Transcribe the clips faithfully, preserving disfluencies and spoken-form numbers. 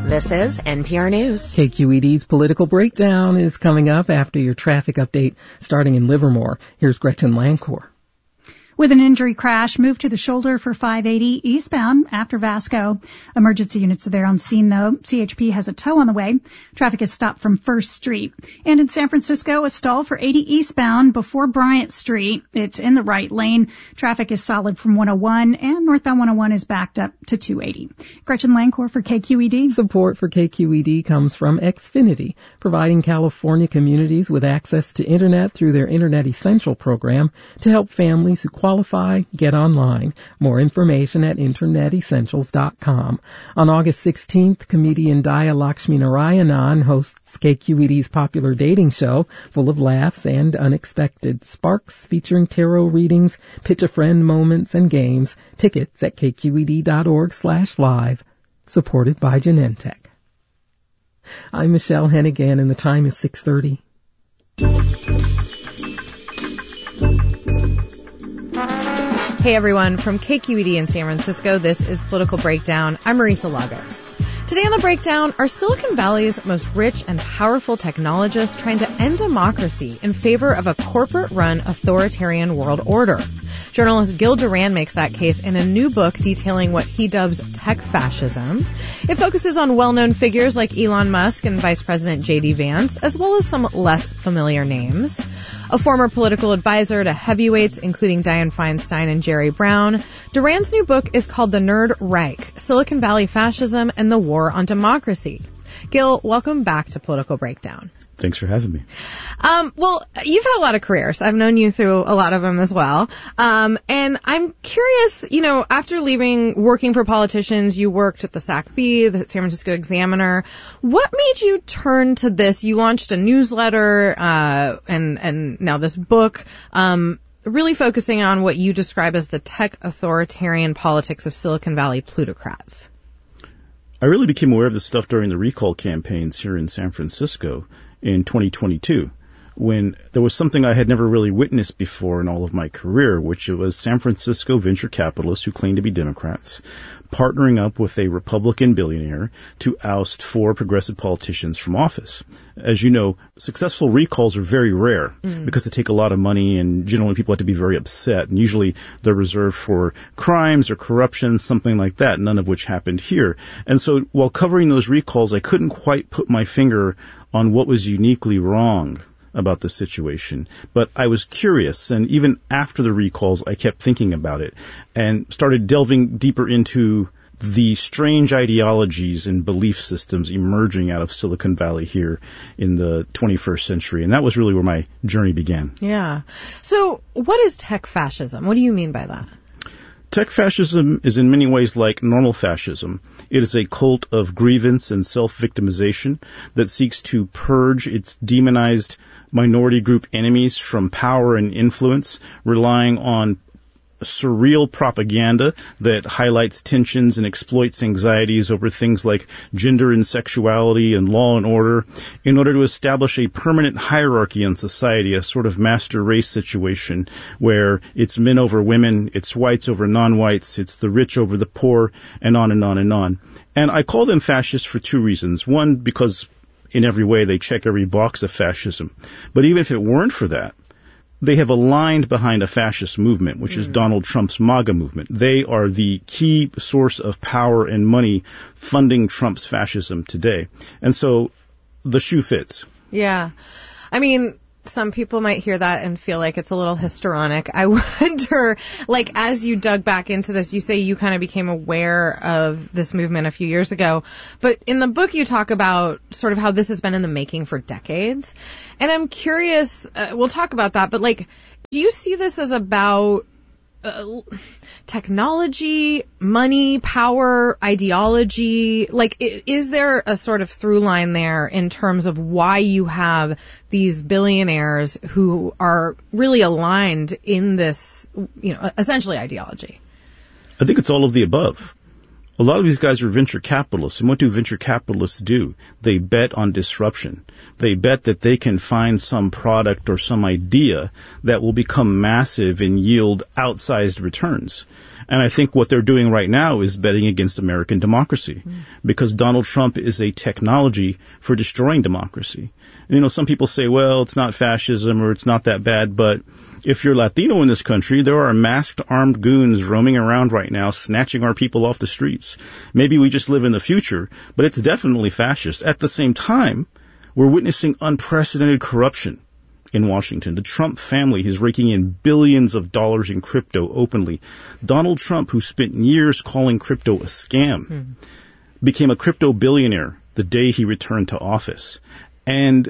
This is N P R News. K Q E D's Political Breakdown is coming up after your traffic update starting in Livermore. Here's Gretchen Lancourt. With an injury crash, moved to the shoulder for five eighty eastbound after Vasco. Emergency units are there on scene, though. C H P has a tow on the way. Traffic is stopped from First Street. And in San Francisco, a stall for eighty eastbound before Bryant Street. It's in the right lane. Traffic is solid from one oh one, and northbound one oh one is backed up to two eighty. Gretchen Lancourt for K Q E D. Support for K Q E D comes from Xfinity, providing California communities with access to Internet through their Internet Essential program to help families who qualify get online. More information at internet essentials dot com. On August sixteenth, comedian Daya Lakshminarayanan hosts K Q E D's popular dating show full of laughs and unexpected sparks featuring tarot readings, pitch a friend moments, and games. Tickets at k q e d dot org slash live. Supported by Genentech. I'm Michelle Hennigan and the time is six thirty. Hey everyone, from K Q E D in San Francisco, this is Political Breakdown. I'm Marisa Lagos. Today on The Breakdown, are Silicon Valley's most rich and powerful technologists trying to end democracy in favor of a corporate-run authoritarian world order? Journalist Gil Duran makes that case in a new book detailing what he dubs tech fascism. It focuses on well-known figures like Elon Musk and Vice President J D Vance, as well as some less familiar names. A former political advisor to heavyweights, including Dianne Feinstein and Jerry Brown, Duran's new book is called The Nerd Reich, Silicon Valley Fascism and the War on Democracy. Gil, welcome back to Political Breakdown. Thanks for having me. Um, well, you've had a lot of careers. I've known you through a lot of them as well. Um, and I'm curious, you know, after leaving working for politicians, you worked at the S A C B, the San Francisco Examiner. What made you turn to this? You launched a newsletter, uh, and, and now this book, um, really focusing on what you describe as the tech authoritarian politics of Silicon Valley plutocrats. I really became aware of this stuff during the recall campaigns here in San Francisco in twenty twenty-two, when there was something I had never really witnessed before in all of my career, which was San Francisco venture capitalists who claimed to be Democrats partnering up with a Republican billionaire to oust four progressive politicians from office. As you know, successful recalls are very rare mm. because they take a lot of money and generally people have to be very upset. And usually they're reserved for crimes or corruption, something like that, none of which happened here. And so while covering those recalls, I couldn't quite put my finger on what was uniquely wrong about the situation. But I was curious, and even after the recalls, I kept thinking about it and started delving deeper into the strange ideologies and belief systems emerging out of Silicon Valley here in the twenty-first century. And that was really where my journey began. Yeah. So what is tech fascism? What do you mean by that? Tech fascism is in many ways like normal fascism. It is a cult of grievance and self-victimization that seeks to purge its demonized minority group enemies from power and influence, relying on surreal propaganda that highlights tensions and exploits anxieties over things like gender and sexuality and law and order in order to establish a permanent hierarchy in society, a sort of master race situation where it's men over women, it's whites over non-whites, it's the rich over the poor, and on and on and on. And I call them fascists for two reasons. One, because in every way they check every box of fascism. But even if it weren't for that, they have aligned behind a fascist movement, which mm. is Donald Trump's MAGA movement. They are the key source of power and money funding Trump's fascism today. And so the shoe fits. Yeah. I mean, some people might hear that and feel like it's a little histrionic. I wonder, like, as you dug back into this, you say you kind of became aware of this movement a few years ago. But in the book, you talk about sort of how this has been in the making for decades. And I'm curious, uh, we'll talk about that, but, like, do you see this as about uh, technology, money, power, ideology? Like, is there a sort of through line there in terms of why you have these billionaires who are really aligned in this, you know, essentially ideology? I think it's all of the above. A lot of these guys are venture capitalists, and what do venture capitalists do? They bet on disruption. They bet that they can find some product or some idea that will become massive and yield outsized returns. And I think what they're doing right now is betting against American democracy, mm. because Donald Trump is a technology for destroying democracy. You know, some people say, well, it's not fascism or it's not that bad, but if you're Latino in this country, there are masked armed goons roaming around right now, snatching our people off the streets. Maybe we just live in the future, but it's definitely fascist. At the same time, we're witnessing unprecedented corruption in Washington. The Trump family is raking in billions of dollars in crypto openly. Donald Trump, who spent years calling crypto a scam, hmm. became a crypto billionaire the day he returned to office. And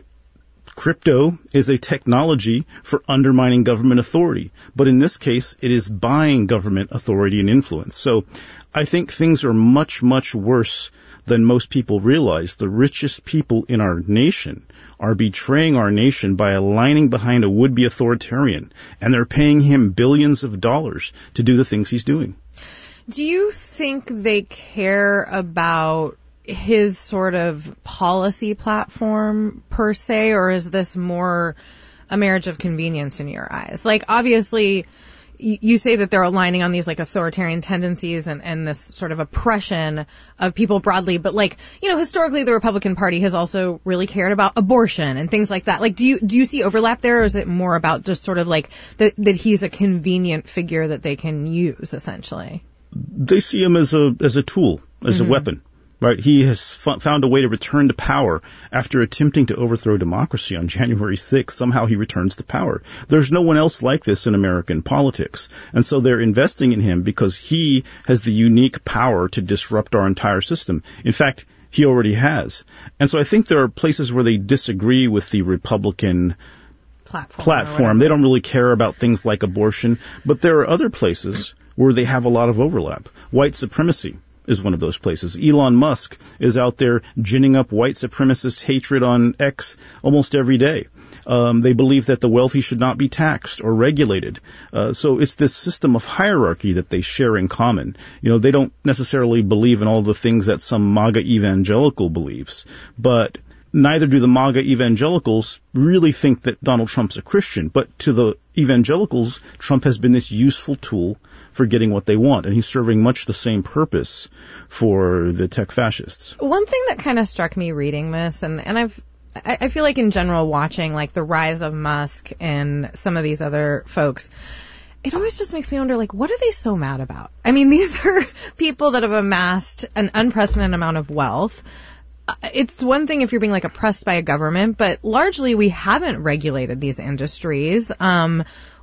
crypto is a technology for undermining government authority. But in this case, it is buying government authority and influence. So I think things are much, much worse than most people realize. The richest people in our nation are betraying our nation by aligning behind a would-be authoritarian, and they're paying him billions of dollars to do the things he's doing. Do you think they care about his sort of policy platform per se, or is this more a marriage of convenience in your eyes? Like, obviously, you say that they're aligning on these like authoritarian tendencies and, and this sort of oppression of people broadly. But like, you know, historically, the Republican Party has also really cared about abortion and things like that. Like, do you, do you see overlap there, or is it more about just sort of like that, that he's a convenient figure that they can use essentially? They see him as a, as a tool, as mm-hmm. a weapon. Right, he has f- found a way to return to power after attempting to overthrow democracy on January sixth. Somehow he returns to power. There's no one else like this in American politics. And so they're investing in him because he has the unique power to disrupt our entire system. In fact, he already has. And so I think there are places where they disagree with the Republican platform. platform. They don't really care about things like abortion. But there are other places where they have a lot of overlap. White supremacy is one of those places. Elon Musk is out there ginning up white supremacist hatred on X almost every day. Um, they believe that the wealthy should not be taxed or regulated. Uh, so it's this system of hierarchy that they share in common. You know, they don't necessarily believe in all the things that some MAGA evangelical believes, but neither do the MAGA evangelicals really think that Donald Trump's a Christian. But to the evangelicals, Trump has been this useful tool for getting what they want, and he's serving much the same purpose for the tech fascists. One thing that kind of struck me reading this, and, and I've I, I feel like in general watching like the rise of Musk and some of these other folks, it always just makes me wonder, like, what are they so mad about? I mean, these are people that have amassed an unprecedented amount of wealth. It's one thing if you're being like oppressed by a government, but largely we haven't regulated these industries. Um,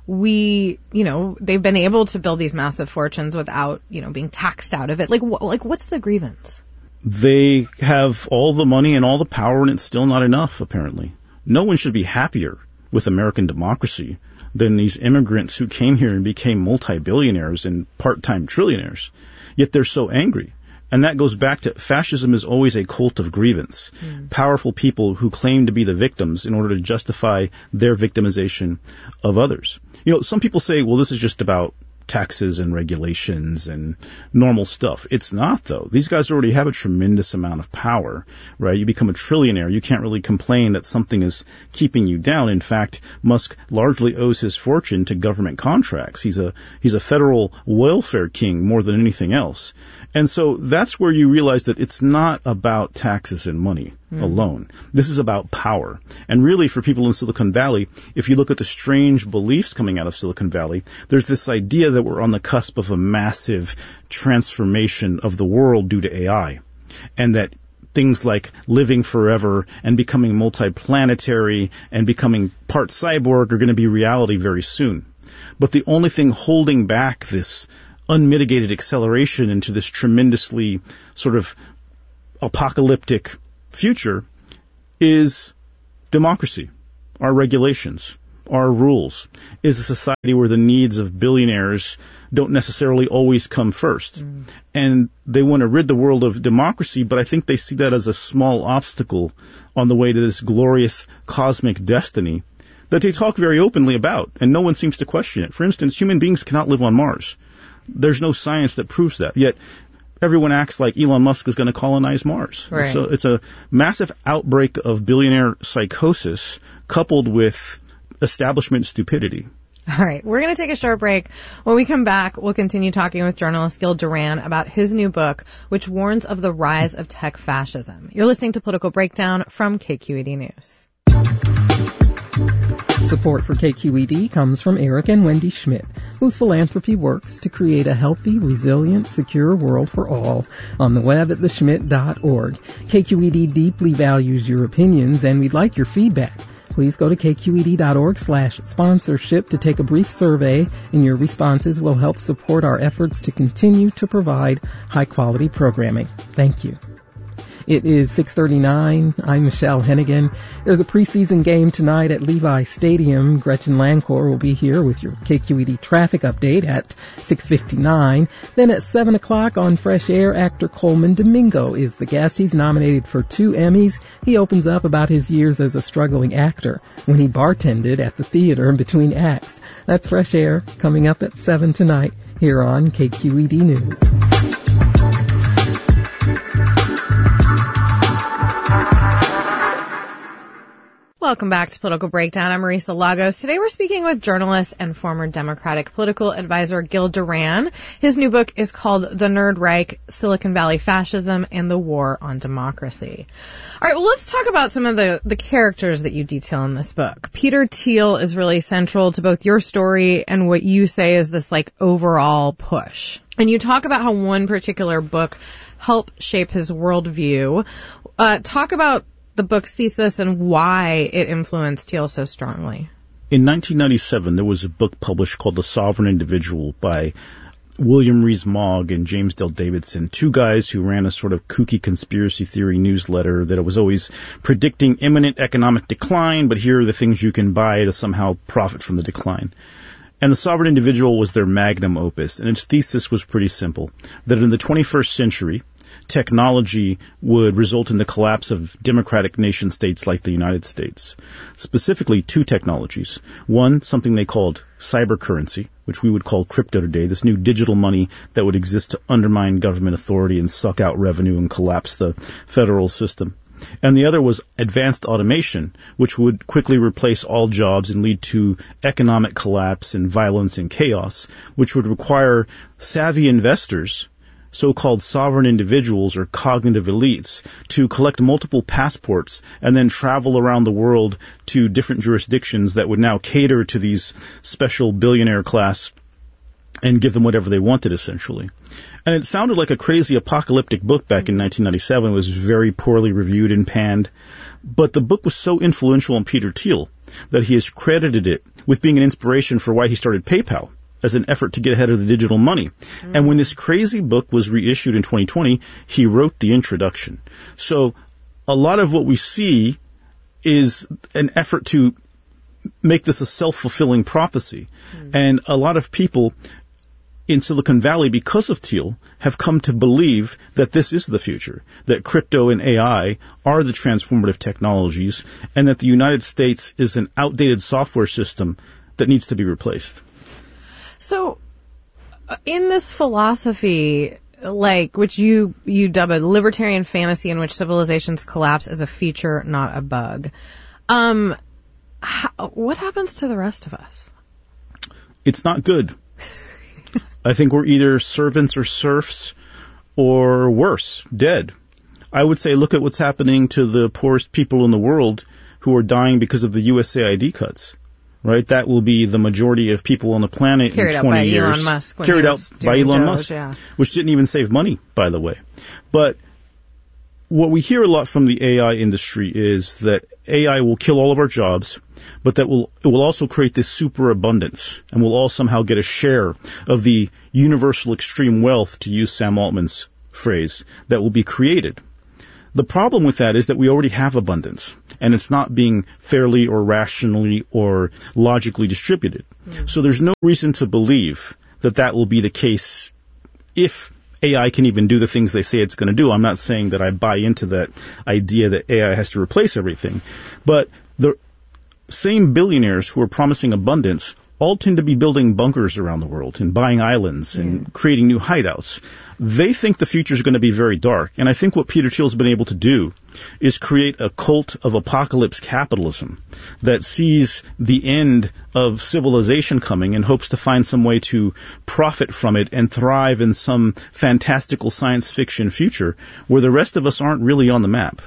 we, you know, they've been able to build these massive fortunes without, you know, being taxed out of it. Like, wh- like what's the grievance? They have all the money and all the power, and it's still not enough, apparently. No one should be happier with American democracy than these immigrants who came here and became multi-billionaires and part-time trillionaires. Yet they're so angry. And that goes back to fascism is always a cult of grievance. Mm. Powerful people who claim to be the victims in order to justify their victimization of others. You know, some people say, well, this is just about taxes and regulations and normal stuff. It's not, though. These guys already have a tremendous amount of power, right? You become a trillionaire. You can't really complain that something is keeping you down. In fact, Musk largely owes his fortune to government contracts. He's a, he's a federal welfare king more than anything else. And so that's where you realize that it's not about taxes and money mm. alone. This is about power. And really, for people in Silicon Valley, if you look at the strange beliefs coming out of Silicon Valley, there's this idea that we're on the cusp of a massive transformation of the world due to A I. And that things like living forever and becoming multiplanetary and becoming part cyborg are going to be reality very soon. But the only thing holding back this unmitigated acceleration into this tremendously sort of apocalyptic future is democracy, our regulations, our rules, is a society where the needs of billionaires don't necessarily always come first. Mm. And they want to rid the world of democracy, but I think they see that as a small obstacle on the way to this glorious cosmic destiny that they talk very openly about, and no one seems to question it. For instance, human beings cannot live on Mars. There's no science that proves that. Yet everyone acts like Elon Musk is going to colonize Mars. Right. So it's a massive outbreak of billionaire psychosis coupled with establishment stupidity. All right, we're going to take a short break. When we come back, we'll continue talking with journalist Gil Duran about his new book, which warns of the rise of tech fascism. You're listening to Political Breakdown from K Q E D News. Support for K Q E D comes from Eric and Wendy Schmidt, whose philanthropy works to create a healthy, resilient, secure world for all on the web at the schmidt dot org. K Q E D deeply values your opinions, and we'd like your feedback. Please go to k q e d dot org slash sponsorship to take a brief survey, and your responses will help support our efforts to continue to provide high-quality programming. Thank you. It is six thirty-nine. I'm Michelle Hennigan. There's a preseason game tonight at Levi Stadium. Gretchen Lancor will be here with your K Q E D traffic update at six fifty-nine. Then at seven o'clock on Fresh Air, actor Coleman Domingo is the guest. He's nominated for two Emmys. He opens up about his years as a struggling actor when he bartended at the theater in between acts. That's Fresh Air coming up at seven tonight here on K Q E D News. Welcome back to Political Breakdown. I'm Marisa Lagos. Today we're speaking with journalist and former Democratic political advisor Gil Duran. His new book is called The Nerd Reich, Silicon Valley Fascism and the War on Democracy. All right, well, let's talk about some of the, the characters that you detail in this book. Peter Thiel is really central to both your story and what you say is this, like, overall push. And you talk about how one particular book helped shape his worldview. Uh, talk about the book's thesis and why it influenced Thiel so strongly. In nineteen ninety-seven, there was a book published called The Sovereign Individual by William Rees-Mogg and James Dale Davidson, two guys who ran a sort of kooky conspiracy theory newsletter that was always predicting imminent economic decline, but here are the things you can buy to somehow profit from the decline. And The Sovereign Individual was their magnum opus, and its thesis was pretty simple, that in the twenty-first century, technology would result in the collapse of democratic nation states like the United States. Specifically, two technologies. One, something they called cyber currency, which we would call crypto today, this new digital money that would exist to undermine government authority and suck out revenue and collapse the federal system. And the other was advanced automation, which would quickly replace all jobs and lead to economic collapse and violence and chaos, which would require savvy investors, so-called sovereign individuals or cognitive elites, to collect multiple passports and then travel around the world to different jurisdictions that would now cater to these special billionaire class and give them whatever they wanted, essentially. And it sounded like a crazy apocalyptic book back in nineteen ninety-seven. It was very poorly reviewed and panned. But the book was so influential on Peter Thiel that he has credited it with being an inspiration for why he started PayPal, as an effort to get ahead of the digital money. Mm. And when this crazy book was reissued in twenty twenty, he wrote the introduction. So a lot of what we see is an effort to make this a self-fulfilling prophecy. Mm. And a lot of people in Silicon Valley, because of Thiel, have come to believe that this is the future, that crypto and A I are the transformative technologies, and that the United States is an outdated software system that needs to be replaced. So, in this philosophy, like, which you, you dub a libertarian fantasy in which civilizations collapse as a feature, not a bug, um, how, what happens to the rest of us? It's not good. I think we're either servants or serfs, or worse, dead. I would say look at what's happening to the poorest people in the world who are dying because of the U S A I D cuts. Right, that will be the majority of people on the planet carried in twenty years. Carried out by Elon Musk. Carried out by Elon Doge, Musk, yeah. Which didn't even save money, by the way. But what we hear a lot from the A I industry is that A I will kill all of our jobs, but that will it will also create this superabundance, and we'll all somehow get a share of the universal extreme wealth, to use Sam Altman's phrase, that will be created. The problem with that is that we already have abundance, and it's not being fairly or rationally or logically distributed. Mm. So there's no reason to believe that that will be the case if A I can even do the things they say it's going to do. I'm not saying that I buy into that idea that A I has to replace everything, but the same billionaires who are promising abundance all tend to be building bunkers around the world and buying islands and yeah. creating new hideouts. They think the future is going to be very dark. And I think what Peter Thiel's been able to do is create a cult of apocalypse capitalism that sees the end of civilization coming and hopes to find some way to profit from it and thrive in some fantastical science fiction future where the rest of us aren't really on the map.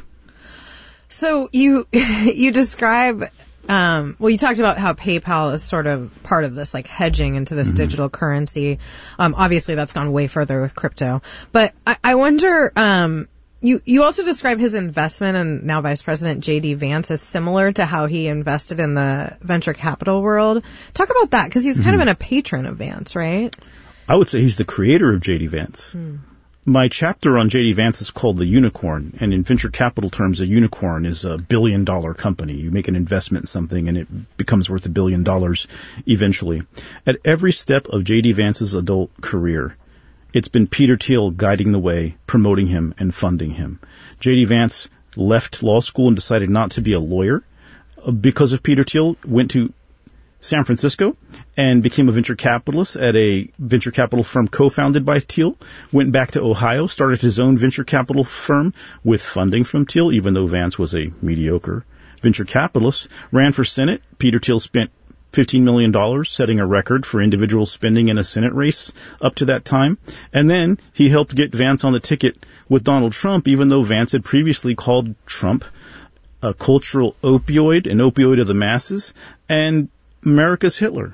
So you you describe, um, well, you talked about how PayPal is sort of part of this, like hedging into this mm-hmm. digital currency. Um, obviously, that's gone way further with crypto. But I, I wonder, um, you you also describe his investment in now Vice President J D Vance as similar to how he invested in the venture capital world. Talk about that, because he's mm-hmm. kind of been a patron of Vance, right? I would say he's the creator of J D Vance. Hmm. My chapter on J D Vance is called The Unicorn, and in venture capital terms, a unicorn is a billion-dollar company. You make an investment in something, and it becomes worth a billion dollars eventually. At every step of J D Vance's adult career, it's been Peter Thiel guiding the way, promoting him, and funding him. J D Vance left law school and decided not to be a lawyer because of Peter Thiel, went to San Francisco and became a venture capitalist at a venture capital firm co-founded by Thiel, went back to Ohio, started his own venture capital firm with funding from Thiel, even though Vance was a mediocre venture capitalist, ran for Senate. Peter Thiel spent fifteen million dollars setting a record for individual spending in a Senate race up to that time. And then he helped get Vance on the ticket with Donald Trump, even though Vance had previously called Trump a cultural opioid, an opioid of the masses, and America's Hitler.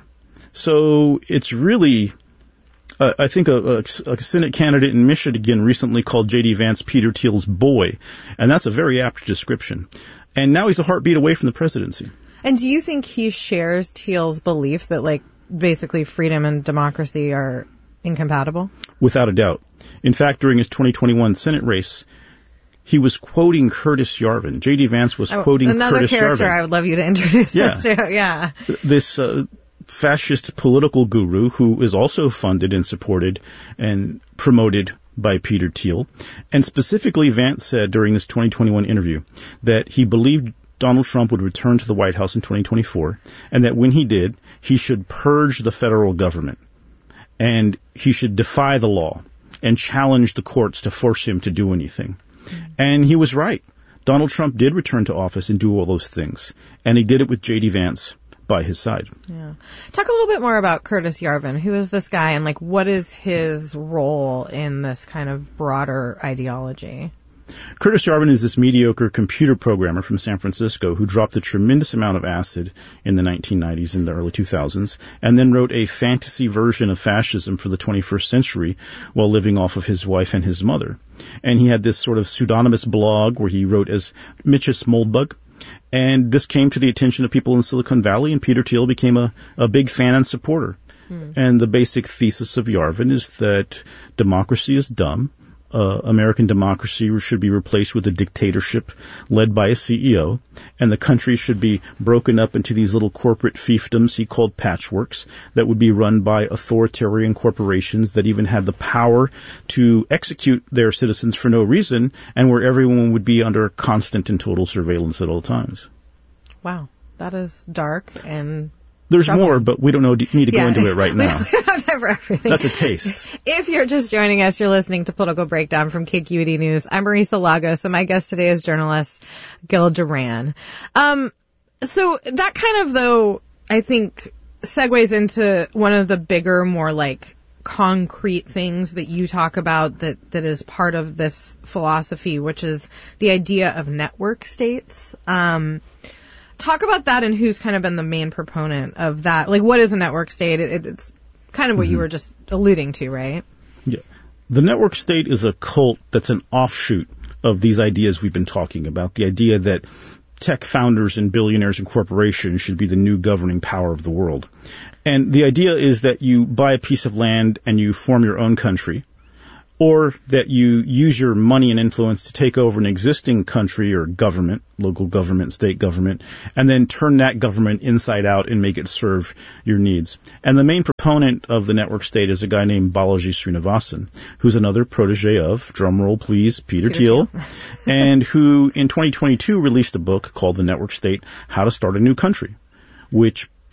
So it's really, uh, I think a, a, a Senate candidate in Michigan recently called J D Vance Peter Thiel's boy, and that's a very apt description. And now he's a heartbeat away from the presidency. And do you think he shares Thiel's belief that, like, basically freedom and democracy are incompatible? Without a doubt. In fact, during his twenty twenty-one Senate race, he was quoting Curtis Yarvin. J D Vance was oh, quoting Curtis Yarvin. Another character I would love you to introduce yeah. us to. Yeah. This uh, fascist political guru who is also funded and supported and promoted by Peter Thiel. And specifically, Vance said during this twenty twenty-one interview that he believed Donald Trump would return to the White House in twenty twenty-four, and that when he did, he should purge the federal government. And he should defy the law and challenge the courts to force him to do anything. And he was right. Donald Trump did return to office and do all those things. And he did it with J D Vance by his side. Yeah. Talk a little bit more about Curtis Yarvin. Who is this guy, and like what is his role in this kind of broader ideology? Curtis Yarvin is this mediocre computer programmer from San Francisco who dropped a tremendous amount of acid in the nineteen nineties and the early two thousands, and then wrote a fantasy version of fascism for the twenty-first century while living off of his wife and his mother. And he had this sort of pseudonymous blog where he wrote as Mitchus Moldbug. And this came to the attention of people in Silicon Valley, and Peter Thiel became a, a big fan and supporter. Hmm. And the basic thesis of Yarvin is that democracy is dumb. Uh, American democracy should be replaced with a dictatorship led by a C E O, and the country should be broken up into these little corporate fiefdoms he called patchworks that would be run by authoritarian corporations that even had the power to execute their citizens for no reason, and where everyone would be under constant and total surveillance at all times. Wow, that is dark and... There's Trouble. more, but we don't know, need to go yeah. into it right now. We don't have time for everything. That's a taste. If you're just joining us, you're listening to Political Breakdown from K Q E D News. I'm Marisa Lagos, and my guest today is journalist Gil Duran. Um, so that kind of, though, I think segues into one of the bigger, more like concrete things that you talk about that, that is part of this philosophy, which is the idea of network states. Um, Talk about that and who's kind of been the main proponent of that. Like, what is a network state? It, it's kind of what mm-hmm. you were just alluding to, right? Yeah. The network state is a cult that's an offshoot of these ideas we've been talking about. The idea that tech founders and billionaires and corporations should be the new governing power of the world. And the idea is that you buy a piece of land and you form your own country, or that you use your money and influence to take over an existing country or government, local government, state government, and then turn that government inside out and make it serve your needs. And the main proponent of the network state is a guy named Balaji Srinivasan, who's another protege of, drumroll please, Peter, Peter Thiel, Thiel. And who in twenty twenty-two released a book called The Network State, How to Start a New Country, which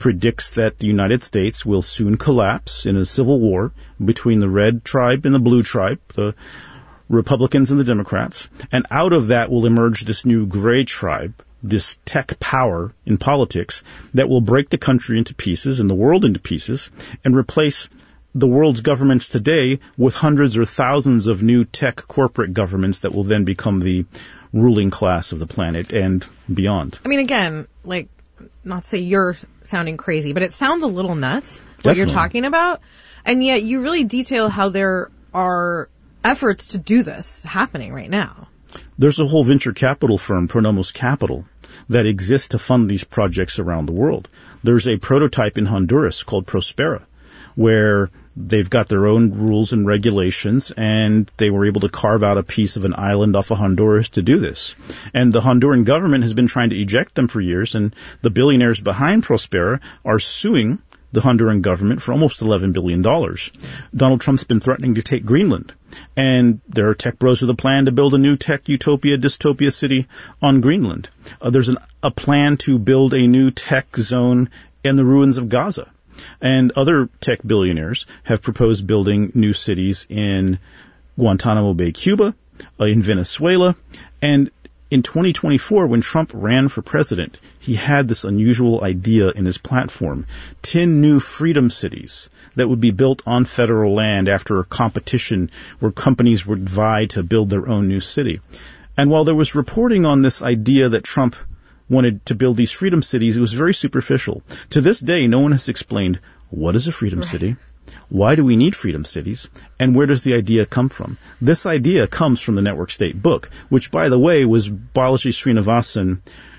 predicts that the United States will soon collapse in a civil war between the red tribe and the blue tribe, the Republicans and the Democrats, and out of that will emerge this new gray tribe, this tech power in politics that will break the country into pieces and the world into pieces and replace the world's governments today with hundreds or thousands of new tech corporate governments that will then become the ruling class of the planet and beyond. I mean, again, like, not to say you're sounding crazy, but it sounds a little nuts, what Definitely. You're talking about. And yet you really detail how there are efforts to do this happening right now. There's a whole venture capital firm, Pronomos Capital, that exists to fund these projects around the world. There's a prototype in Honduras called Prospera, where they've got their own rules and regulations, and they were able to carve out a piece of an island off of Honduras to do this. And the Honduran government has been trying to eject them for years, and the billionaires behind Prospera are suing the Honduran government for almost eleven billion dollars. Donald Trump's been threatening to take Greenland, and there are tech bros with a plan to build a new tech utopia, dystopia city on Greenland. Uh, there's an, a plan to build a new tech zone in the ruins of Gaza. And other tech billionaires have proposed building new cities in Guantanamo Bay, Cuba, uh, in Venezuela. And in twenty twenty-four, when Trump ran for president, he had this unusual idea in his platform, ten new freedom cities that would be built on federal land after a competition where companies would vie to build their own new city. And while there was reporting on this idea that Trump wanted to build these freedom cities, it was very superficial. To this day, no one has explained, what is a freedom right. city? Why do we need freedom cities? And where does the idea come from? This idea comes from the Network State book, which, by the way, was Balaji Srinivasan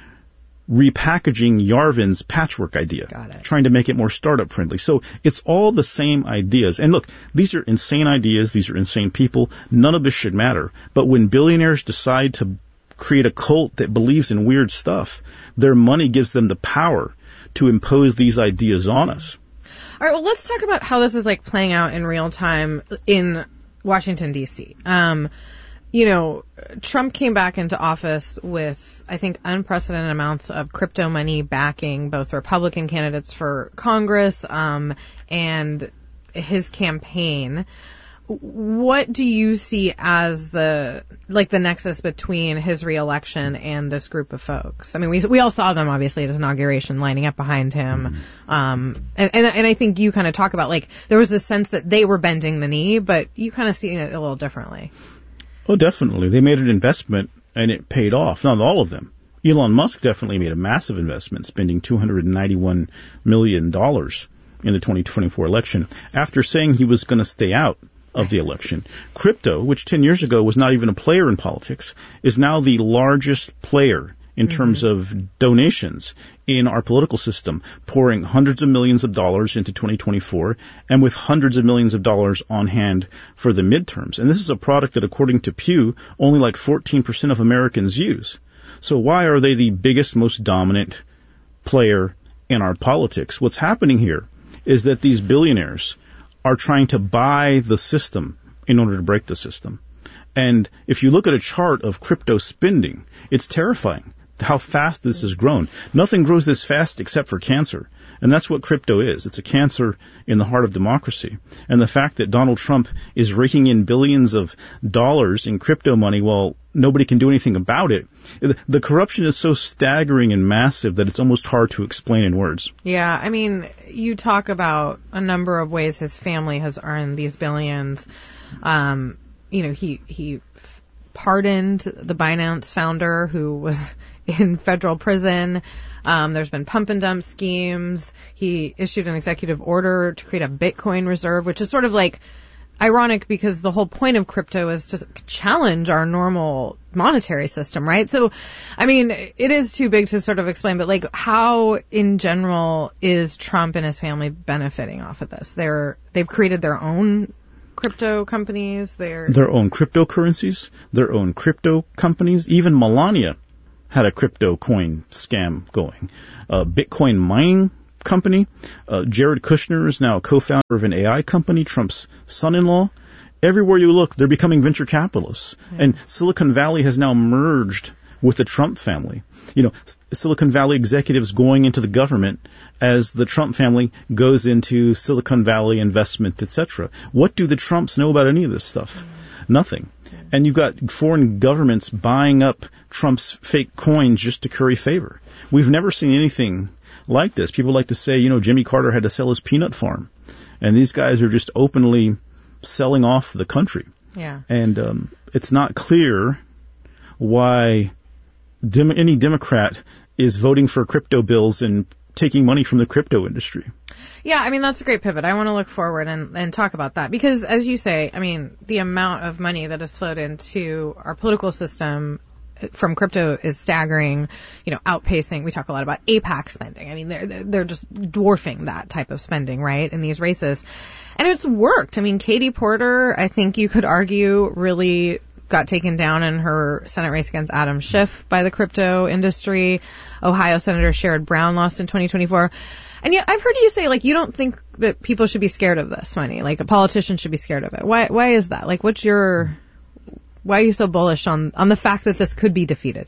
repackaging Yarvin's patchwork idea, trying to make it more startup friendly. So it's all the same ideas. And look, these are insane ideas. These are insane people. None of this should matter. But when billionaires decide to create a cult that believes in weird stuff, their money gives them the power to impose these ideas on us. All right, well, let's talk about how this is like playing out in real time in Washington, D C. Um, you know, Trump came back into office with, I think, unprecedented amounts of crypto money backing both Republican candidates for Congress um, and his campaign. What do you see as the like the nexus between his reelection and this group of folks? I mean, we we all saw them obviously at his inauguration lining up behind him, um, and, and and I think you kind of talk about like there was this sense that they were bending the knee, but you kind of see it a little differently. Oh, definitely. They made an investment and it paid off. Not all of them. Elon Musk definitely made a massive investment, spending two hundred ninety-one million dollars in the twenty twenty-four election after saying he was going to stay out of the election. Crypto, which ten years ago was not even a player in politics, is now the largest player in mm-hmm. terms of donations in our political system, pouring hundreds of millions of dollars into twenty twenty-four and with hundreds of millions of dollars on hand for the midterms. And this is a product that, according to Pew, only like fourteen percent of Americans use. So why are they the biggest, most dominant player in our politics? What's happening here is that these billionaires are trying to buy the system in order to break the system. And if you look at a chart of crypto spending, it's terrifying how fast this has grown. Nothing grows this fast except for cancer. And that's what crypto is. It's a cancer in the heart of democracy. And the fact that Donald Trump is raking in billions of dollars in crypto money while nobody can do anything about it, the corruption is so staggering and massive that it's almost hard to explain in words. Yeah, I mean, you talk about a number of ways his family has earned these billions. Um, you know, he, he pardoned the Binance founder who was in federal prison. Um, there's been pump and dump schemes. He issued an executive order to create a Bitcoin reserve, which is sort of like ironic because the whole point of crypto is to challenge our normal monetary system, right? So, I mean, it is too big to sort of explain, but like how in general is Trump and his family benefiting off of this? They're, they've created their own crypto companies, their their own cryptocurrencies, their own crypto companies. Even Melania had a crypto coin scam going. Uh, Bitcoin mining company. Uh, Jared Kushner is now a co-founder of an A I company, Trump's son-in-law. Everywhere you look, they're becoming venture capitalists. Yeah. And Silicon Valley has now merged with the Trump family. You know, Silicon Valley executives going into the government as the Trump family goes into Silicon Valley investment, et cetera. What do the Trumps know about any of this stuff? Mm-hmm. Nothing. Mm-hmm. And you've got foreign governments buying up Trump's fake coins just to curry favor. We've never seen anything like this. People like to say, you know, Jimmy Carter had to sell his peanut farm. And these guys are just openly selling off the country. Yeah. And um, it's not clear why dem- any Democrat is voting for crypto bills and taking money from the crypto industry. Yeah, I mean, that's a great pivot. I want to look forward and, and talk about that because, as you say, I mean, the amount of money that has flowed into our political system from crypto is staggering, you know, outpacing. We talk a lot about AIPAC spending. I mean, they're, they're just dwarfing that type of spending, right, in these races. And it's worked. I mean, Katie Porter, I think you could argue, really got taken down in her Senate race against Adam Schiff by the crypto industry. Ohio Senator Sherrod Brown lost in twenty twenty-four. And yet I've heard you say, like, you don't think that people should be scared of this money. Like, a politician should be scared of it. Why, why is that? Like, what's your, why are you so bullish on, on the fact that this could be defeated?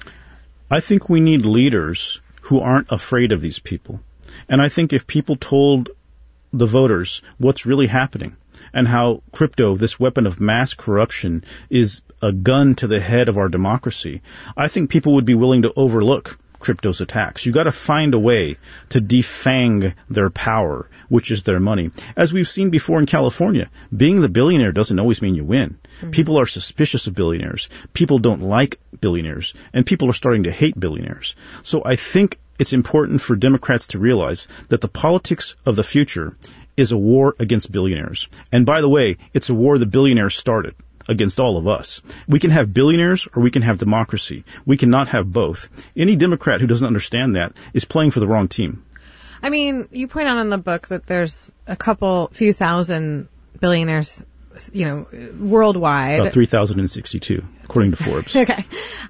I think we need leaders who aren't afraid of these people. And I think if people told the voters what's really happening and how crypto, this weapon of mass corruption, is a gun to the head of our democracy, I think people would be willing to overlook crypto's attacks. You got to find a way to defang their power, which is their money. As we've seen before in California, being the billionaire doesn't always mean you win. Mm-hmm. People are suspicious of billionaires. People don't like billionaires, and people are starting to hate billionaires. So I think it's important for Democrats to realize that the politics of the future is a war against billionaires. And by the way, it's a war the billionaires started against all of us. We can have billionaires or we can have democracy. We cannot have both. Any Democrat who doesn't understand that is playing for the wrong team. I mean, you point out in the book that there's a couple, few thousand billionaires, you know, worldwide. About three thousand sixty-two, according to Forbes. Okay.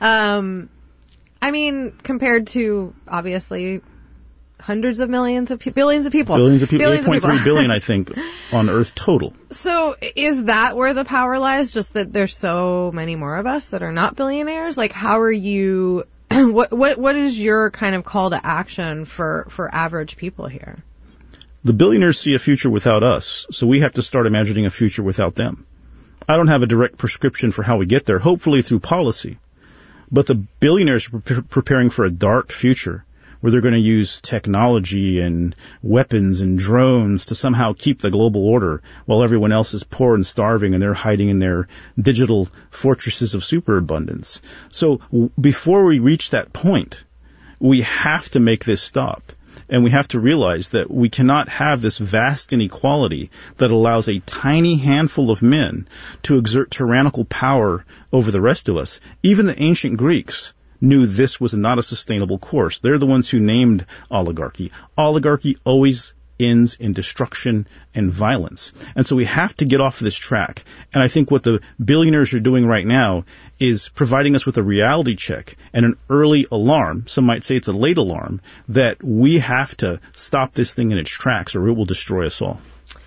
Um, I mean, compared to, obviously, hundreds of millions of people, billions of people. Billions of people, eight point three billion, I think, on Earth total. So is that where the power lies, just that there's so many more of us that are not billionaires? Like, how are you, what what what is your kind of call to action for, for average people here? The billionaires see a future without us, so we have to start imagining a future without them. I don't have a direct prescription for how we get there, hopefully through policy. But the billionaires are pre- preparing for a dark future where they're going to use technology and weapons and drones to somehow keep the global order while everyone else is poor and starving and they're hiding in their digital fortresses of superabundance. So w- before we reach that point, we have to make this stop. And we have to realize that we cannot have this vast inequality that allows a tiny handful of men to exert tyrannical power over the rest of us. Even the ancient Greeks knew this was not a sustainable course. They're the ones who named oligarchy. Oligarchy always ends in destruction and violence. And so we have to get off this track. And I think what the billionaires are doing right now is providing us with a reality check and an early alarm, some might say it's a late alarm, that we have to stop this thing in its tracks or it will destroy us all.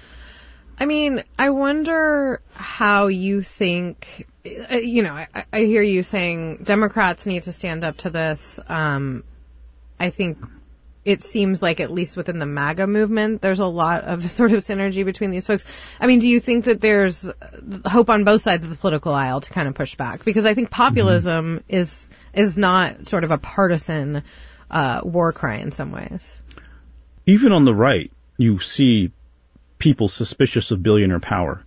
I mean, I wonder how you think, you know, I, I hear you saying Democrats need to stand up to this. Um, I think it seems like at least within the MAGA movement, there's a lot of sort of synergy between these folks. I mean, do you think that there's hope on both sides of the political aisle to kind of push back? Because I think populism mm-hmm. is is not sort of a partisan uh, war cry in some ways. Even on the right, you see people suspicious of billionaire power.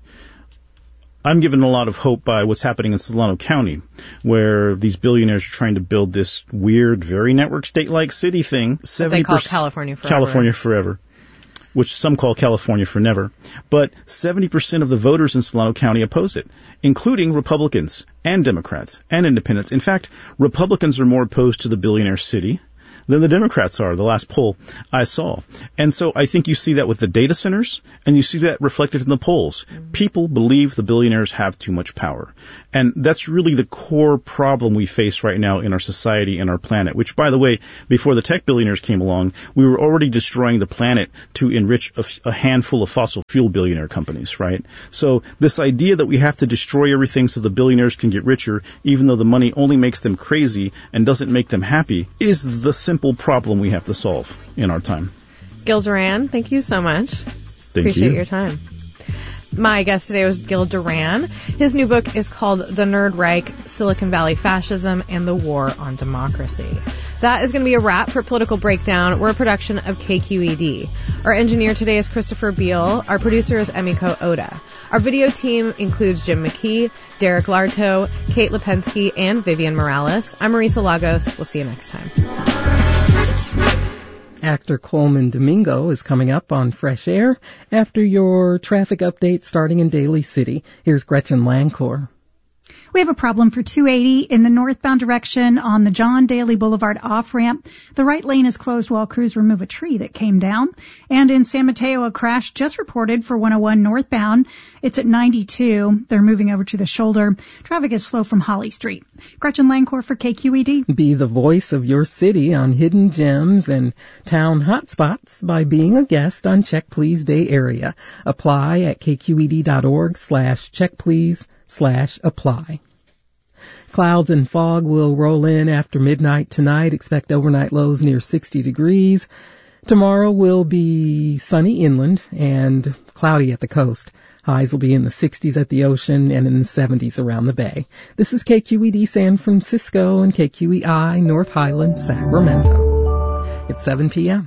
I'm given a lot of hope by what's happening in Solano County, where these billionaires are trying to build this weird, very network state-like city thing. seventy percent They call California Forever. California Forever, which some call California for never. But seventy percent of the voters in Solano County oppose it, including Republicans and Democrats and independents. In fact, Republicans are more opposed to the billionaire city than the Democrats are, the last poll I saw. And so I think you see that with the data centers, and you see that reflected in the polls. Mm-hmm. People believe the billionaires have too much power. And that's really the core problem we face right now in our society and our planet, which, by the way, before the tech billionaires came along, we were already destroying the planet to enrich a, a handful of fossil fuel billionaire companies, right? So this idea that we have to destroy everything so the billionaires can get richer, even though the money only makes them crazy and doesn't make them happy, is the simple problem we have to solve in our time. Gil Duran, thank you so much. Thank Appreciate you. your time. My guest today was Gil Duran. His new book is called The Nerd Reich, Silicon Valley Fascism and the War on Democracy. That is going to be a wrap for Political Breakdown. We're a production of K Q E D. Our engineer today is Christopher Beal. Our producer is Emiko Oda. Our video team includes Jim McKee, Derek Larto, Kate Lipensky, and Vivian Morales. I'm Marisa Lagos. We'll see you next time. Actor Colman Domingo is coming up on Fresh Air after your traffic update starting in Daly City. Here's Gretchen Lancor. We have a problem for two eighty in the northbound direction on the John Daly Boulevard off-ramp. The right lane is closed while crews remove a tree that came down. And in San Mateo, a crash just reported for one oh one northbound. It's at ninety-two. They're moving over to the shoulder. Traffic is slow from Holly Street. Gretchen Lancor for K Q E D. Be the voice of your city on hidden gems and town hotspots by being a guest on Check Please Bay Area. Apply at kqed.org slash check please slash apply. Clouds and fog will roll in after midnight tonight. Expect overnight lows near sixty degrees. Tomorrow will be sunny inland and cloudy at the coast. Highs will be in the sixties at the ocean and in the seventies around the bay. This is K Q E D San Francisco and K Q E I North Highland, Sacramento. It's seven p.m.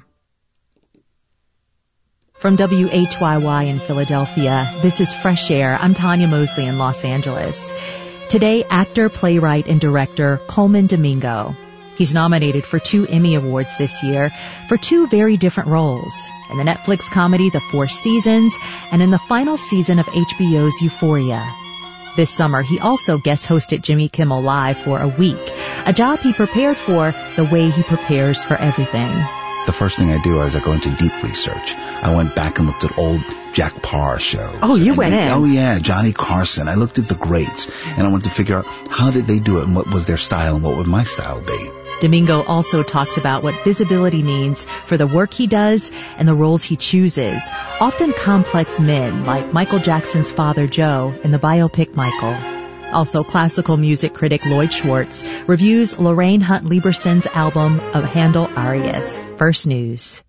From W H Y Y in Philadelphia, this is Fresh Air. I'm Tanya Mosley in Los Angeles. Today, actor, playwright, and director Colman Domingo. He's nominated for two Emmy Awards this year for two very different roles. In the Netflix comedy The Four Seasons and in the final season of H B O's Euphoria. This summer, he also guest hosted Jimmy Kimmel Live for a week, a job he prepared for the way he prepares for everything. The first thing I do is I go into deep research. I went back and looked at old Jack Parr shows. Oh, you and went they, in. Oh, yeah, Johnny Carson. I looked at the greats, and I wanted to figure out how did they do it and what was their style and what would my style be. Domingo also talks about what visibility means for the work he does and the roles he chooses, often complex men like Michael Jackson's father Joe in the biopic Michael. Also, classical music critic Lloyd Schwartz reviews Lorraine Hunt Lieberson's album of Handel Arias. First News.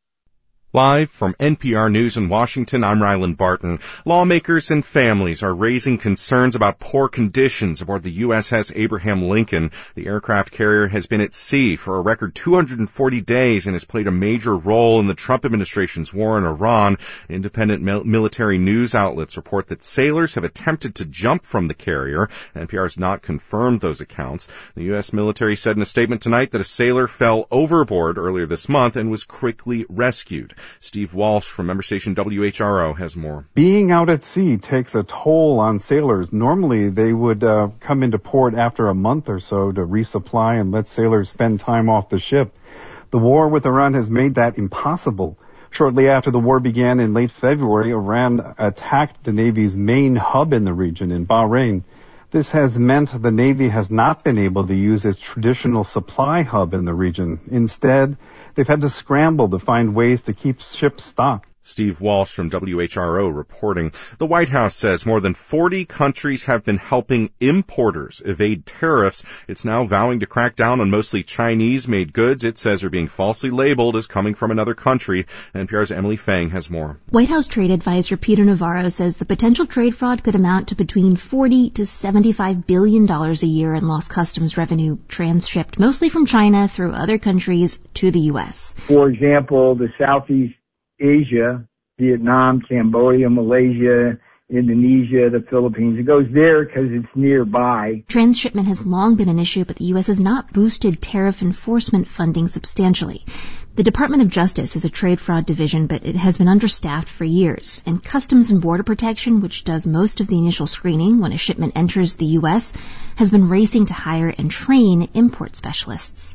Live from N P R News in Washington, I'm Ryland Barton. Lawmakers and families are raising concerns about poor conditions aboard the U S S Abraham Lincoln. The aircraft carrier has been at sea for a record two hundred forty days and has played a major role in the Trump administration's war in Iran. Independent mil- military news outlets report that sailors have attempted to jump from the carrier. N P R has not confirmed those accounts. The U S military said in a statement tonight that a sailor fell overboard earlier this month and was quickly rescued. Steve Walsh from member station W H R O has more. Being out at sea takes a toll on sailors. Normally, they would uh, come into port after a month or so to resupply and let sailors spend time off the ship. The war with Iran has made that impossible. Shortly after the war began in late February, Iran attacked the Navy's main hub in the region in Bahrain. This has meant the Navy has not been able to use its traditional supply hub in the region. Instead, they've had to scramble to find ways to keep ships stocked. Steve Walsh from W H R O reporting. The White House says more than forty countries have been helping importers evade tariffs. It's now vowing to crack down on mostly Chinese-made goods it says are being falsely labeled as coming from another country. N P R's Emily Fang has more. White House Trade Advisor Peter Navarro says the potential trade fraud could amount to between forty to seventy-five billion dollars a year in lost customs revenue transshipped mostly from China through other countries to the U S. For example, the Southeast Asia, Vietnam, Cambodia, Malaysia, Indonesia, the Philippines. It goes there because it's nearby. Transshipment has long been an issue, but the U S has not boosted tariff enforcement funding substantially. The Department of Justice has a trade fraud division, but it has been understaffed for years. And Customs and Border Protection, which does most of the initial screening when a shipment enters the U S, has been racing to hire and train import specialists.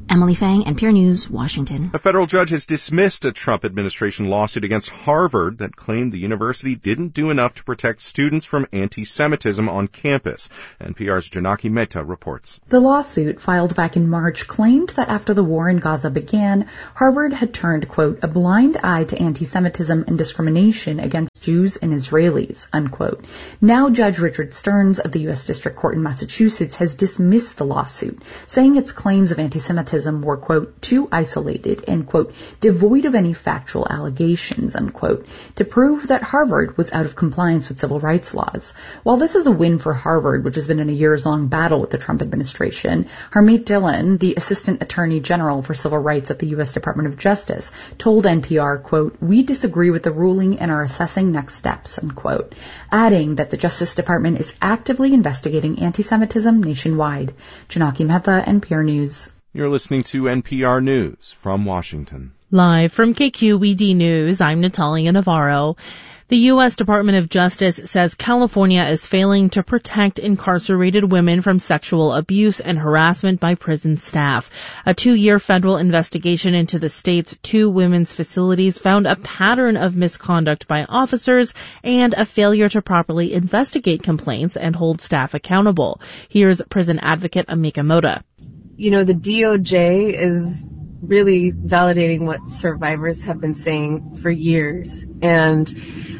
Emily Fang, N P R News, Washington. A federal judge has dismissed a Trump administration lawsuit against Harvard that claimed the university didn't do enough to protect students from anti-Semitism on campus. N P R's Janaki Mehta reports. The lawsuit, filed back in March, claimed that after the war in Gaza began, Harvard had turned, quote, a blind eye to anti-Semitism and discrimination against Jews and Israelis, unquote. Now Judge Richard Stearns of the U S District Court in Massachusetts has dismissed the lawsuit, saying its claims of anti-Semitism were, quote, too isolated and, quote, devoid of any factual allegations, unquote, to prove that Harvard was out of compliance with civil rights laws. While this is a win for Harvard, which has been in a years-long battle with the Trump administration, Harmeet Dillon, the Assistant Attorney General for Civil Rights at the U S Department of Justice, told N P R, quote, we disagree with the ruling and are assessing next steps, unquote, adding that the Justice Department is actively investigating anti-Semitism nationwide. Janaki Mehta, N P R News. You're listening to N P R News from Washington. Live from K Q E D News, I'm Natalia Navarro. The U S Department of Justice says California is failing to protect incarcerated women from sexual abuse and harassment by prison staff. A two-year federal investigation into the state's two women's facilities found a pattern of misconduct by officers and a failure to properly investigate complaints and hold staff accountable. Here's prison advocate Amika Moda. You know, the D O J is really validating what survivors have been saying for years. And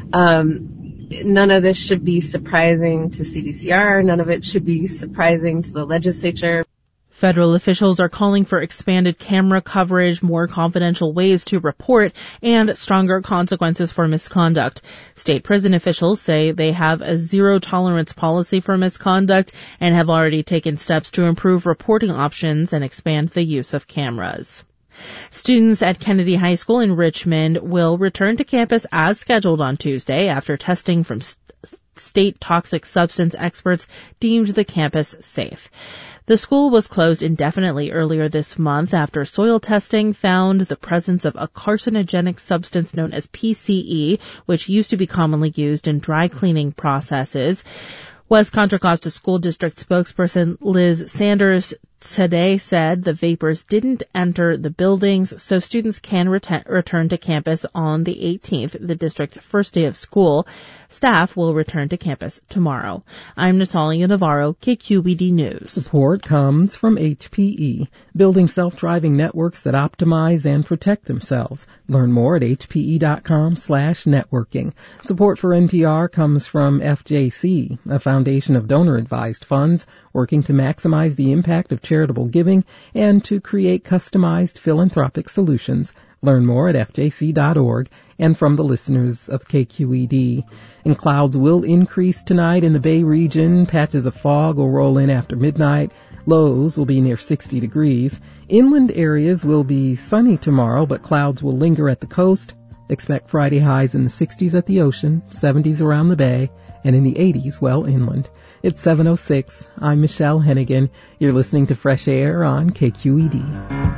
um, none of this should be surprising to C D C R. None of it should be surprising to the legislature. Federal officials are calling for expanded camera coverage, more confidential ways to report, and stronger consequences for misconduct. State prison officials say they have a zero-tolerance policy for misconduct and have already taken steps to improve reporting options and expand the use of cameras. Students at Kennedy High School in Richmond will return to campus as scheduled on Tuesday after testing from st- state toxic substance experts deemed the campus safe. The school was closed indefinitely earlier this month after soil testing found the presence of a carcinogenic substance known as P C E, which used to be commonly used in dry cleaning processes. West Contra Costa School District spokesperson Liz Sanders today said the vapors didn't enter the buildings, so students can ret- return to campus on the eighteenth, the district's first day of school. Staff will return to campus tomorrow. I'm Natalia Navarro, K Q E D News. Support comes from H P E, building self-driving networks that optimize and protect themselves. Learn more at hpe.com slash networking. Support for N P R comes from F J C, a foundation of donor-advised funds working to maximize the impact of charitable giving and to create customized philanthropic solutions. Learn more at f j c dot org, and from the listeners of K Q E D. And clouds will increase tonight in the Bay region. Patches of fog will roll in after midnight. Lows will be near sixty degrees. Inland areas will be sunny tomorrow, but clouds will linger at the coast. Expect Friday highs in the sixties at the ocean, seventies around the bay, and in the eighties well inland. It's seven oh six. I'm Michelle Hennigan. You're listening to Fresh Air on K Q E D.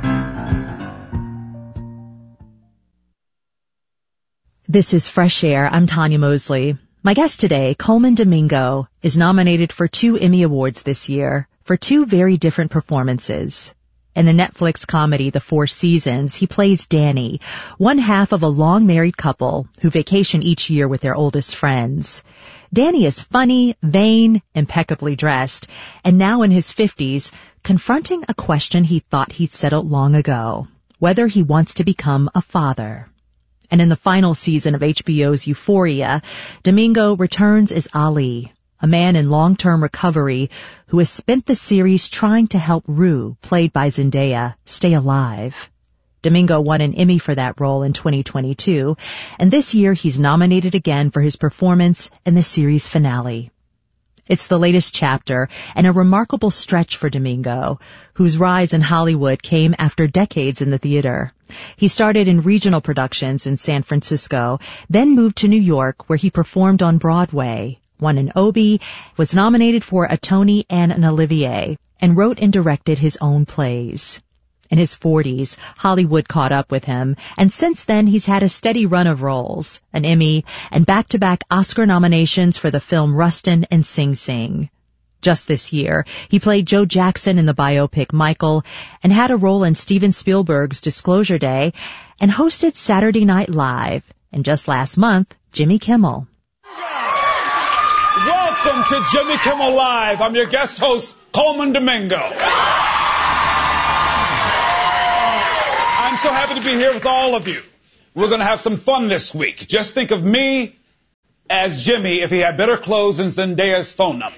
This is Fresh Air. I'm Tanya Mosley. My guest today, Colman Domingo, is nominated for two Emmy Awards this year for two very different performances. In the Netflix comedy The Four Seasons, he plays Danny, one half of a long married couple who vacation each year with their oldest friends. Danny is funny, vain, impeccably dressed, and now in his fifties, confronting a question he thought he'd settled long ago, whether he wants to become a father. And in the final season of H B O's Euphoria, Domingo returns as Ali, a man in long-term recovery who has spent the series trying to help Rue, played by Zendaya, stay alive. Domingo won an Emmy for that role in twenty twenty-two, and this year he's nominated again for his performance in the series finale. It's the latest chapter and a remarkable stretch for Domingo, whose rise in Hollywood came after decades in the theater. He started in regional productions in San Francisco, then moved to New York, where he performed on Broadway, won an Obie, was nominated for a Tony and an Olivier, and wrote and directed his own plays. In his forties, Hollywood caught up with him, and since then he's had a steady run of roles, an Emmy, and back-to-back Oscar nominations for the film Rustin and Sing Sing. just this year. He played Joe Jackson in the biopic Michael and had a role in Steven Spielberg's Disclosure Day and hosted Saturday Night Live. And just last month, Jimmy Kimmel. Welcome to Jimmy Kimmel Live. I'm your guest host, Coleman Domingo. I'm so happy to be here with all of you. We're going to have some fun this week. Just think of me as Jimmy if he had better clothes than Zendaya's phone number.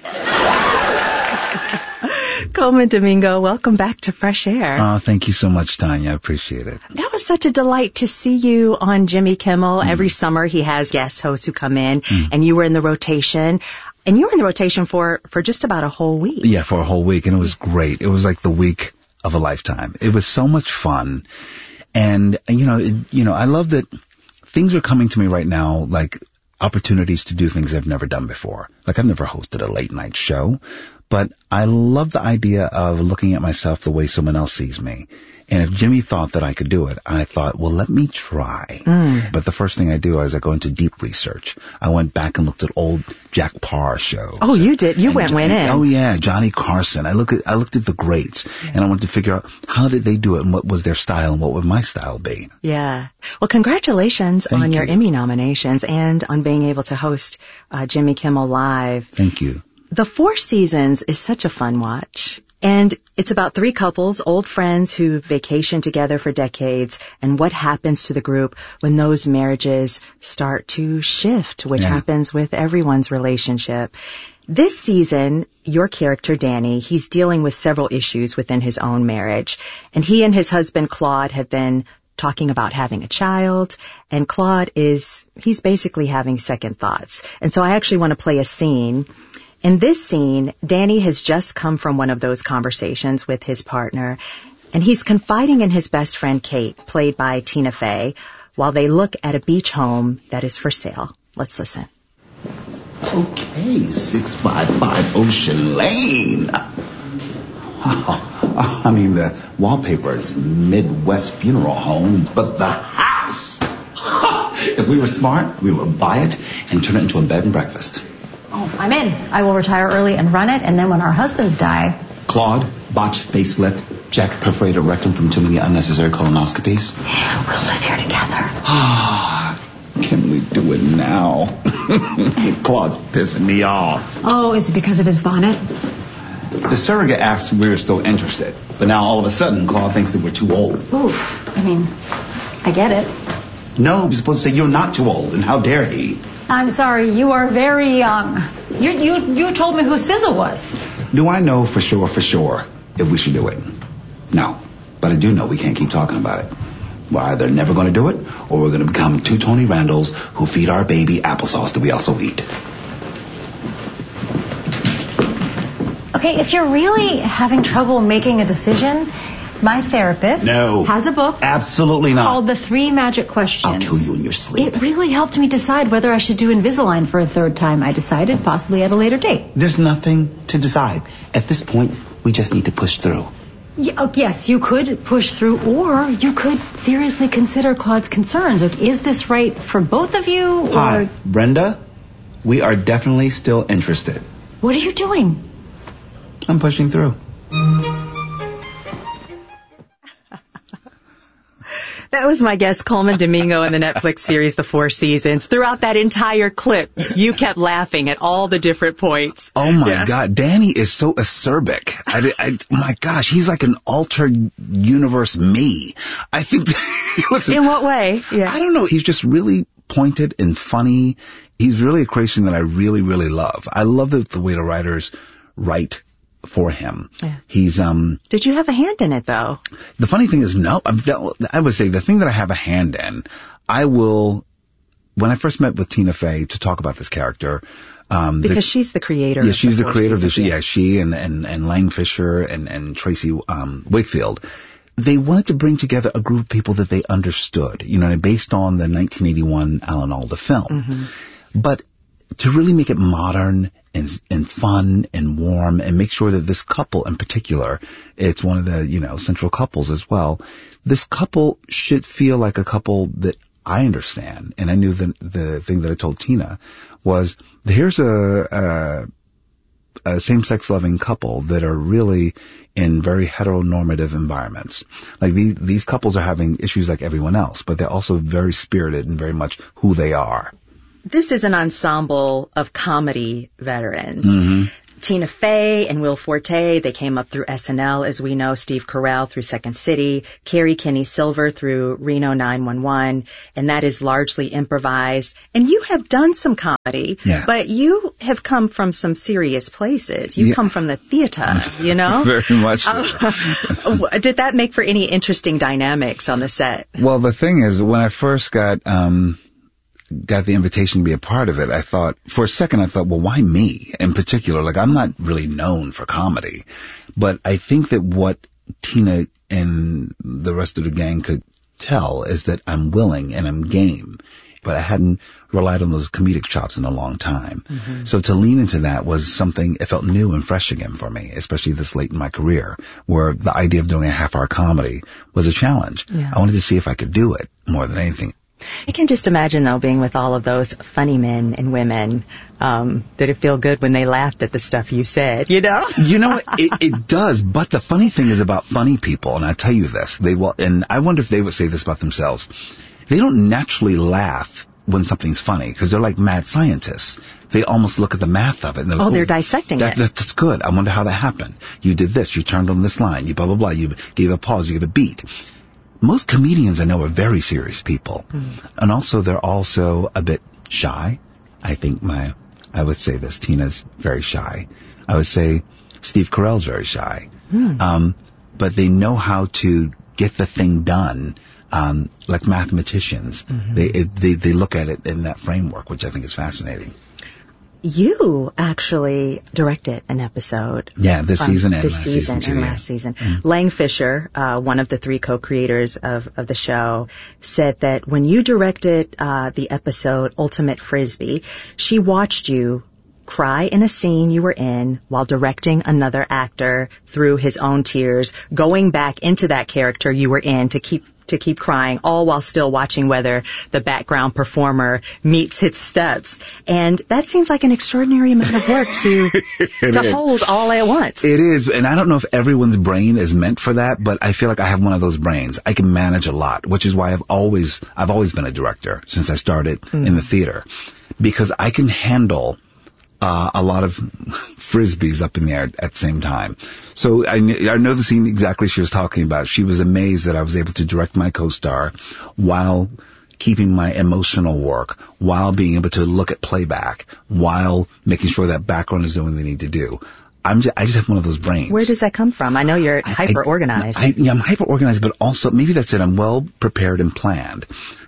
Coleman Domingo, welcome back to Fresh Air. Oh, thank you so much, Tanya. I appreciate it. That was such a delight to see you on Jimmy Kimmel. Mm. Every summer he has guest hosts who come in, mm. and you were in the rotation. And you were in the rotation for, for just about a whole week. Yeah, for a whole week, and it was great. It was like the week of a lifetime. It was so much fun. And, you know, it, you know, I love that things are coming to me right now, like opportunities to do things I've never done before. Like I've never hosted a late night show, but I love the idea of looking at myself the way someone else sees me. And if Jimmy thought that I could do it, I thought, well, let me try. Mm. But the first thing I do is I go into deep research. I went back and looked at old Jack Parr shows. Oh, you did? You went, went in. Oh, yeah. Johnny Carson. I look at, I looked at the greats, and I wanted to figure out how did they do it and what was their style and what would my style be. Yeah. Well, congratulations Thank on your you. Emmy nominations and on being able to host uh, Jimmy Kimmel Live. Thank you. The Four Seasons is such a fun watch. And it's about three couples, old friends who vacation together for decades, and what happens to the group when those marriages start to shift, which yeah. happens with everyone's relationship. This season, your character, Danny, he's dealing with several issues within his own marriage. And he and his husband, Claude, have been talking about having a child, and Claude is, he's basically having second thoughts. And so I actually want to play a scene. In this scene, Danny has just come from one of those conversations with his partner, and he's confiding in his best friend, Kate, played by Tina Fey, while they look at a beach home that is for sale. Let's listen. Okay, six five five Ocean Lane. Oh, I mean, the wallpaper is Midwest Funeral Home, but the house. If we were smart, we would buy it and turn it into a bed and breakfast. Oh, I'm in. I will retire early and run it, and then when our husbands die... Claude, botched facelift, checked perforated rectum from too many unnecessary colonoscopies. We'll live here together. Ah, can we do it now? Claude's pissing me off. Oh, is it because of his bonnet? The surrogate asked if we were still interested, but now all of a sudden Claude thinks that we're too old. Oof, I mean, I get it. No, he's supposed to say you're not too old, and how dare he? I'm sorry, you are very young. You you you told me who S Z A was. Do I know for sure, for sure, if we should do it? No. But I do know we can't keep talking about it. We're either never going to do it, or we're going to become two Tony Randalls who feed our baby applesauce that we also eat. Okay, if you're really having trouble making a decision... My therapist no, has a book absolutely not. called The Three Magic Questions. I'll kill you in your sleep. It really helped me decide whether I should do Invisalign for a third time. I decided possibly at a later date. There's nothing to decide. At this point, we just need to push through. Yeah, oh, yes, you could push through, or you could seriously consider Claude's concerns. Like, is this right for both of you? Or... Hi, Brenda. We are definitely still interested. What are you doing? I'm pushing through. That was my guest, Coleman Domingo, in the Netflix series The Four Seasons. Throughout that entire clip, you kept laughing at all the different points. Oh, my yes. God. Danny is so acerbic. I, I, my gosh, he's like an altered universe me. I think... listen, in what way? Yeah. I don't know. He's just really pointed and funny. He's really a creation that I really, really love. I love the, the way the writers write for him. Yeah. He's, um... Did you have a hand in it, though? The funny thing is, no. I would say the thing that I have a hand in, I will... When I first met with Tina Fey to talk about this character... Um, because the, she's the creator. Yeah, she's the, the creator of the... Yeah, yeah she and, and, and Lang Fisher and, and Tracy um, Wakefield. They wanted to bring together a group of people that they understood, you know, based on the nineteen eighty-one Alan Alda film. Mm-hmm. But to really make it modern and, and fun and warm and make sure that this couple in particular, it's one of the, you know, central couples as well. This couple should feel like a couple that I understand. And I knew the, the thing that I told Tina was, here's a, a, a same-sex loving couple that are really in very heteronormative environments. Like these, these couples are having issues like everyone else, but they're also very spirited and very much who they are. This is an ensemble of comedy veterans. Mm-hmm. Tina Fey and Will Forte, they came up through S N L, as we know, Steve Carell through Second City, Carrie Kenny Silver through Reno nine one one, and that is largely improvised. And you have done some comedy, yeah. but you have come from some serious places. You yeah. come from the theater, you know? Very much so. Uh, did that make for any interesting dynamics on the set? Well, the thing is, when I first got... um got the invitation to be a part of it, I thought, for a second, I thought, well, why me in particular? Like, I'm not really known for comedy. But I think that what Tina and the rest of the gang could tell is that I'm willing and I'm game. But I hadn't relied on those comedic chops in a long time. Mm-hmm. So to lean into that was something, it felt new and fresh again for me, especially this late in my career, where the idea of doing a half-hour comedy was a challenge. Yeah. I wanted to see if I could do it more than anything. I can just imagine, though, being with all of those funny men and women. Um, did it feel good when they laughed at the stuff you said, you know? You know, it, it does, but the funny thing is about funny people, and I tell you this, they will, and I wonder if they would say this about themselves. They don't naturally laugh when something's funny, because they're like mad scientists. They almost look at the math of it. And they're oh, like, they're dissecting that, it. That, that's good. I wonder how that happened. You did this, you turned on this line, you blah, blah, blah, you gave a pause, you gave a beat. Most comedians I know are very serious people. Mm. And also they're also a bit shy. I think my, I would say this, Tina's very shy. I would say Steve Carell's very shy. Mm. Um, but they know how to get the thing done, um, like mathematicians. Mm-hmm. They, it, they, they look at it in that framework, which I think is fascinating. You actually directed an episode. Yeah, this season and this last season, season too, and yeah. last season. Mm. Lang Fisher, uh, one of the three co-creators of, of the show, said that when you directed uh, the episode Ultimate Frisbee, she watched you cry in a scene you were in while directing another actor through his own tears, going back into that character you were in to keep to keep crying, all while still watching whether the background performer meets his steps. And that seems like an extraordinary amount of work to to is. hold all at once. It is, and I don't know if everyone's brain is meant for that, but I feel like I have one of those brains. I can manage a lot, which is why I've always I've always been a director since I started mm. in the theater, because I can handle Uh, a lot of frisbees up in the air at the same time. So I, I know the scene exactly she was talking about. She was amazed that I was able to direct my co-star while keeping my emotional work, while being able to look at playback, while making sure that background is doing what they need to do. I'm just, I just have one of those brains. Where does that come from? I know you're hyper organized. I, I, yeah, I'm hyper organized, but also maybe that's it. I'm well prepared and planned,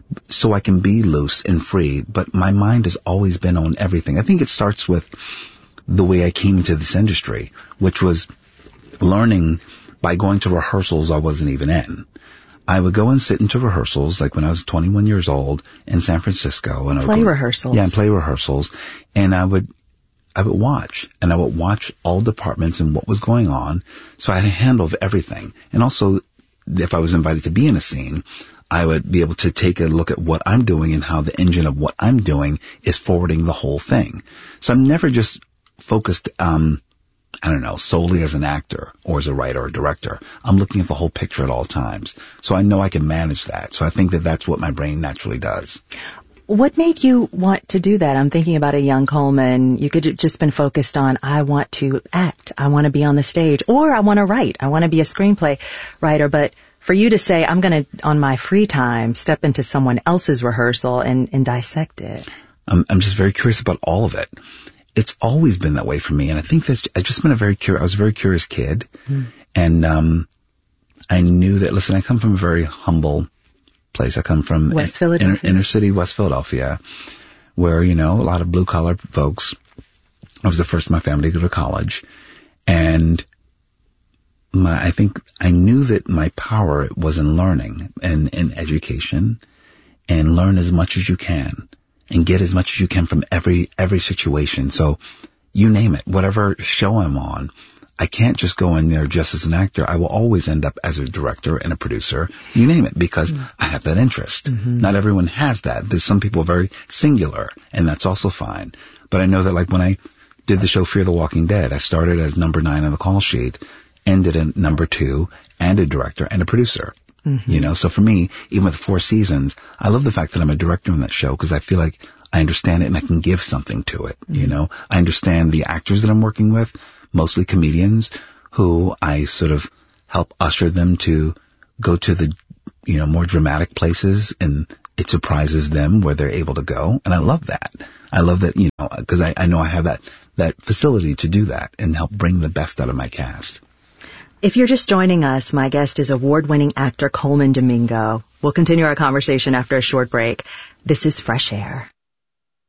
so I can be loose and free. But my mind has always been on everything. I think it starts with the way I came into this industry, which was learning by going to rehearsals I wasn't even in. I would go and sit into rehearsals, like when I was twenty-one years old in San Francisco, and I would play go, rehearsals. Yeah, and play rehearsals, and I would. I would watch, and I would watch all departments and what was going on, so I had a handle of everything. And also, if I was invited to be in a scene, I would be able to take a look at what I'm doing and how the engine of what I'm doing is forwarding the whole thing. So I'm never just focused, um, I don't know, solely as an actor or as a writer or director. I'm looking at the whole picture at all times. So I know I can manage that. So I think that that's what my brain naturally does. What made you want to do that? I'm thinking about a young Coleman. You could have just been focused on, I want to act, I want to be on the stage, or I want to write, I want to be a screenplay writer. But for you to say, I'm going to, on my free time, step into someone else's rehearsal and, and dissect it. I'm, I'm just very curious about all of it. It's always been that way for me. And I think that's, I've just been a very curious, I was a very curious kid. Mm. And, um, I knew that, listen, I come from a very humble place. I come from West Philadelphia. Inner, inner city West Philadelphia, where, you know, a lot of blue collar folks. I was the first in my family to go to college, and my, I think I knew that my power was in learning and in education, and learn as much as you can and get as much as you can from every, every situation. So you name it, whatever show I'm on, I can't just go in there just as an actor. I will always end up as a director and a producer, you name it, because mm. I have that interest. Mm-hmm. Not everyone has that. There's some people very singular, and that's also fine. But I know that, like, when I did the show Fear the Walking Dead. I started as number nine on the call sheet, ended at number two, and a director and a producer. Mm-hmm. You know, so for me, even with four seasons, I love the fact that I'm a director on that show because I feel like I understand it and I can give something to it. Mm-hmm. You know, I understand the actors that I'm working with, mostly comedians, who I sort of help usher them to go to the, you know, more dramatic places, and it surprises them where they're able to go. And I love that. I love that, you know, because I, I know I have that, that facility to do that and help bring the best out of my cast. If you're just joining us, my guest is award-winning actor Colman Domingo. We'll continue our conversation after a short break. This is Fresh Air.